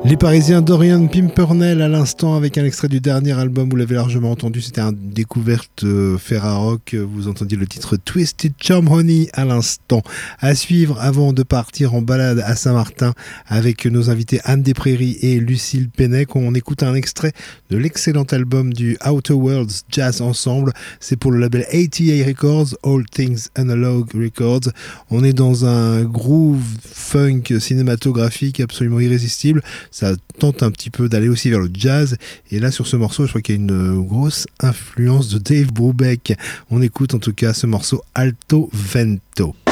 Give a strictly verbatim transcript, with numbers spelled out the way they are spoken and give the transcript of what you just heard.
Les Parisiens Dorian Pimpernel à l'instant avec un extrait du dernier album, vous l'avez largement entendu, c'était une découverte euh, Ferrarock, vous entendiez le titre Twisted Charm Honey à l'instant. À suivre avant de partir en balade à Saint-Martin avec nos invités Anne Desprairies et Lucille Pennec, on écoute un extrait de l'excellent album du Outer Worlds Jazz Ensemble, c'est pour le label A T A Records, All Things Analog Records. On est dans un groove funk cinématographique absolument irrésistible. Ça tente un petit peu d'aller aussi vers le jazz. Et là, sur ce morceau, je crois qu'il y a une grosse influence de Dave Brubeck. On écoute en tout cas ce morceau Alto Vento.